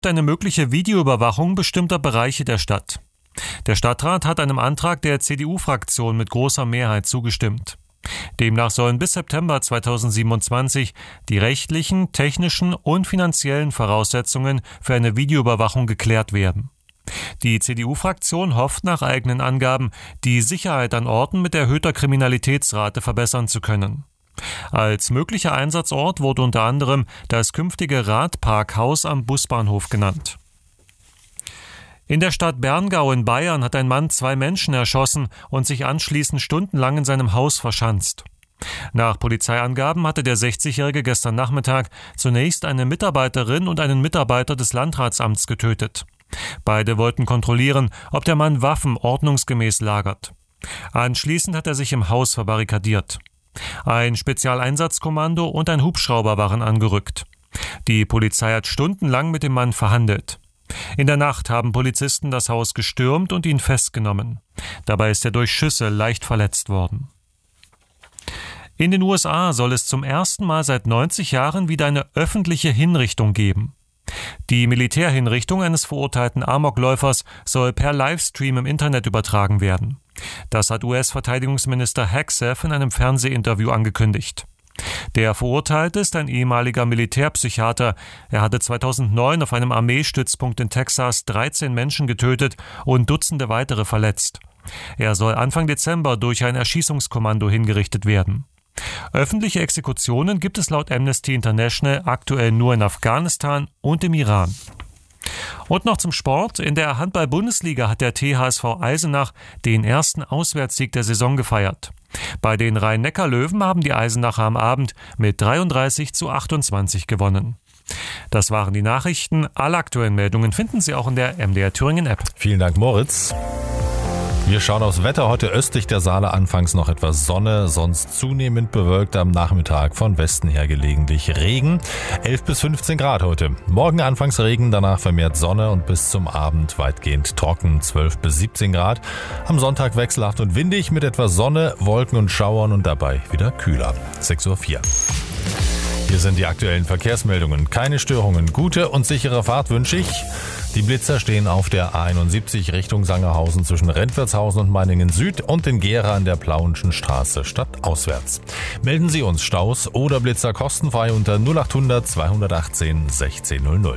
eine mögliche Videoüberwachung bestimmter Bereiche der Stadt. Der Stadtrat hat einem Antrag der CDU-Fraktion mit großer Mehrheit zugestimmt. Demnach sollen bis September 2027 die rechtlichen, technischen und finanziellen Voraussetzungen für eine Videoüberwachung geklärt werden. Die CDU-Fraktion hofft nach eigenen Angaben, die Sicherheit an Orten mit erhöhter Kriminalitätsrate verbessern zu können. Als möglicher Einsatzort wurde unter anderem das künftige Radparkhaus am Busbahnhof genannt. In der Stadt Berngau in Bayern hat ein Mann 2 Menschen erschossen und sich anschließend stundenlang in seinem Haus verschanzt. Nach Polizeiangaben hatte der 60-Jährige gestern Nachmittag zunächst eine Mitarbeiterin und einen Mitarbeiter des Landratsamts getötet. Beide wollten kontrollieren, ob der Mann Waffen ordnungsgemäß lagert. Anschließend hat er sich im Haus verbarrikadiert. Ein Spezialeinsatzkommando und ein Hubschrauber waren angerückt. Die Polizei hat stundenlang mit dem Mann verhandelt. In der Nacht haben Polizisten das Haus gestürmt und ihn festgenommen. Dabei ist er durch Schüsse leicht verletzt worden. In den USA soll es zum ersten Mal seit 90 Jahren wieder eine öffentliche Hinrichtung geben. Die Militärhinrichtung eines verurteilten Amokläufers soll per Livestream im Internet übertragen werden. Das hat US-Verteidigungsminister Hegseth in einem Fernsehinterview angekündigt. Der Verurteilte ist ein ehemaliger Militärpsychiater. Er hatte 2009 auf einem Armeestützpunkt in Texas 13 Menschen getötet und Dutzende weitere verletzt. Er soll Anfang Dezember durch ein Erschießungskommando hingerichtet werden. Öffentliche Exekutionen gibt es laut Amnesty International aktuell nur in Afghanistan und im Iran. Und noch zum Sport. In der Handball-Bundesliga hat der THSV Eisenach den ersten Auswärtssieg der Saison gefeiert. Bei den Rhein-Neckar-Löwen haben die Eisenacher am Abend mit 33:28 gewonnen. Das waren die Nachrichten. Alle aktuellen Meldungen finden Sie auch in der MDR Thüringen App. Vielen Dank, Moritz. Wir schauen aufs Wetter. Heute östlich der Saale anfangs noch etwas Sonne, sonst zunehmend bewölkt, am Nachmittag von Westen her gelegentlich Regen. 11 bis 15 Grad heute. Morgen anfangs Regen, danach vermehrt Sonne und bis zum Abend weitgehend trocken, 12 bis 17 Grad. Am Sonntag wechselhaft und windig mit etwas Sonne, Wolken und Schauern und dabei wieder kühler. 6:04 Uhr. Hier sind die aktuellen Verkehrsmeldungen. Keine Störungen, gute und sichere Fahrt wünsche ich. Die Blitzer stehen auf der A71 Richtung Sangerhausen zwischen Rentwertshausen und Meiningen Süd und in Gera an der Plauenschen Straße stadtauswärts. Melden Sie uns Staus oder Blitzer kostenfrei unter 0800 218 1600.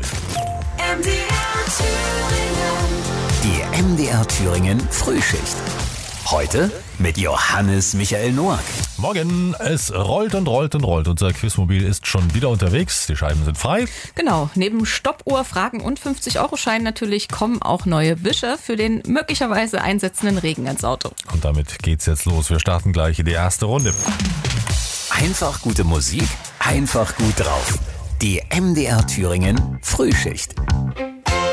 Die MDR Thüringen Frühschicht. Heute mit Johannes Michael Noack. Morgen, es rollt und rollt und rollt. Unser Quizmobil ist schon wieder unterwegs. Die Scheiben sind frei. Genau, neben Stoppuhr, Fragen und 50-Euro-Schein natürlich kommen auch neue Wischer für den möglicherweise einsetzenden Regen ins Auto. Und damit geht's jetzt los. Wir starten gleich in die erste Runde. Einfach gute Musik, einfach gut drauf. Die MDR Thüringen Frühschicht.